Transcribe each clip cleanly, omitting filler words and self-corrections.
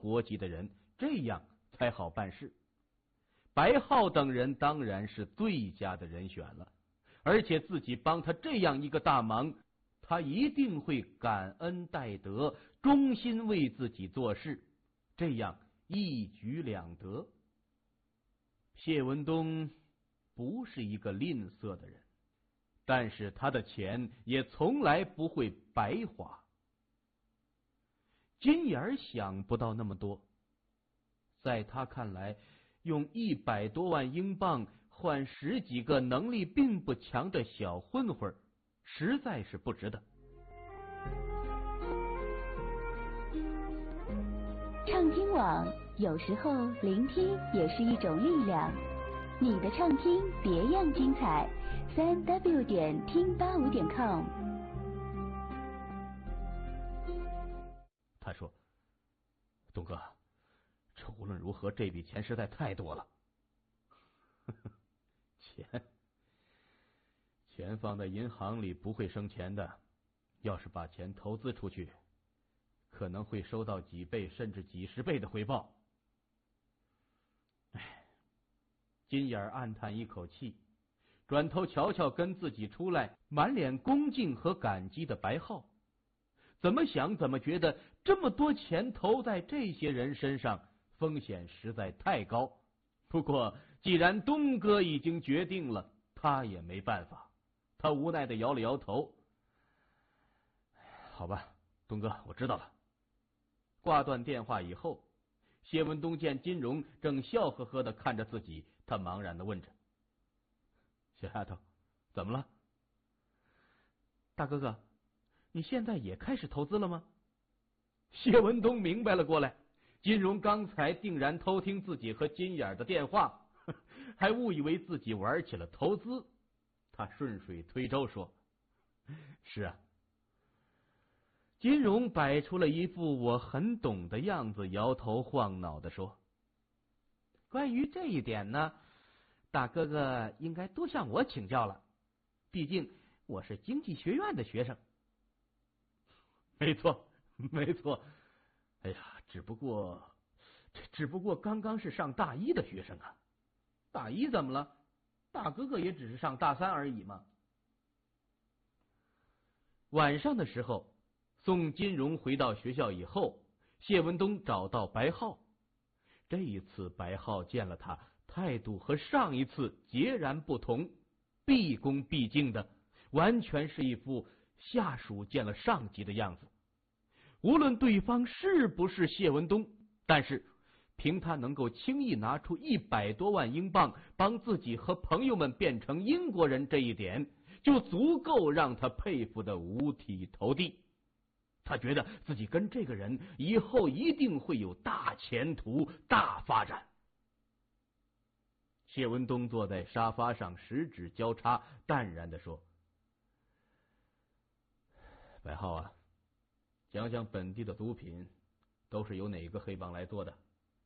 国籍的人，这样才好办事。白浩等人当然是最佳的人选了，而且自己帮他这样一个大忙，他一定会感恩戴德，忠心为自己做事，这样一举两得。谢文东不是一个吝啬的人，但是他的钱也从来不会白花。金眼想不到那么多，在他看来，用100多万英镑换10几个能力并不强的小混混，实在是不值得。 畅听网，有时候聆听也是一种力量。你的畅听别样精彩，3w 点听85点 com。 他说：“东哥，这无论如何，这笔钱实在太多了。钱放在银行里不会生钱的，要是把钱投资出去，可能会收到几倍甚至几十倍的回报。”金眼暗叹一口气，转头瞧瞧跟自己出来满脸恭敬和感激的白浩，怎么想怎么觉得这么多钱投在这些人身上，风险实在太高。不过既然东哥已经决定了，他也没办法。他无奈的摇了摇头：“好吧，东哥，我知道了。”挂断电话以后，谢文东见金荣正笑呵呵的看着自己，他茫然的问着：“小丫头，怎么了？”“大哥哥，你现在也开始投资了吗？”谢文东明白了过来，金荣刚才定然偷听自己和金眼的电话，还误以为自己玩起了投资。他顺水推舟说：“是啊。”金荣摆出了一副我很懂的样子，摇头晃脑的说：“关于这一点呢，大哥哥应该多向我请教了，毕竟我是经济学院的学生。”“没错，没错。哎呀，只不过刚刚是上大一的学生啊。”“大一怎么了？大哥哥也只是上大3而已嘛。”晚上的时候，送金荣回到学校以后，谢文东找到白浩。这一次白浩见了他，态度和上一次截然不同，毕恭毕敬的，完全是一副下属见了上级的样子。无论对方是不是谢文东，但是凭他能够轻易拿出100多万英镑帮自己和朋友们变成英国人这一点，就足够让他佩服的五体投地。他觉得自己跟这个人以后一定会有大前途、大发展。谢文东坐在沙发上，十指交叉，淡然地说：“白浩啊，讲讲本地的毒品都是由哪个黑帮来做的？”“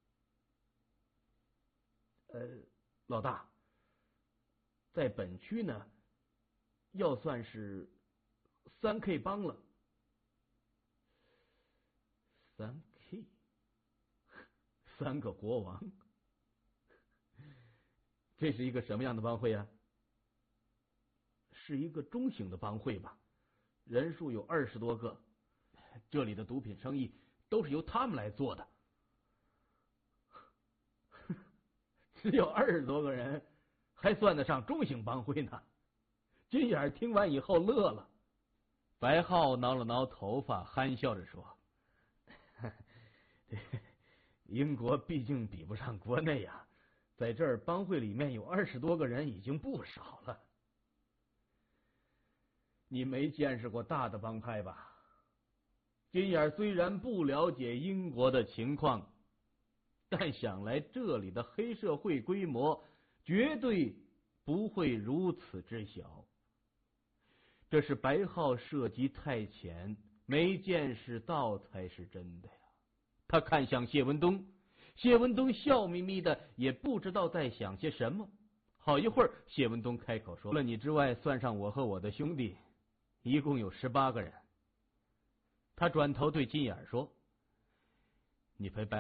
老大，在本区呢，要算是3K 帮了。”3K， 3个国王，这是一个什么样的帮会啊？”“是一个中型的帮会吧，人数有20多个，这里的毒品生意都是由他们来做的。”“只有20多个人，还算得上中型帮会呢？”金眼听完以后乐了。白浩挠了挠头发，憨笑着说：“英国毕竟比不上国内啊，在这儿帮会里面有20多个人已经不少了。你没见识过大的帮派吧？”金眼虽然不了解英国的情况，但想来这里的黑社会规模绝对不会如此之小。这是白浩涉及太浅，没见识到才是真的呀。他看向谢文东，谢文东笑眯眯的，也不知道在想些什么。好一会儿，谢文东开口说：“除了你之外，算上我和我的兄弟，一共有18个人。”他转头对金眼说：“你陪白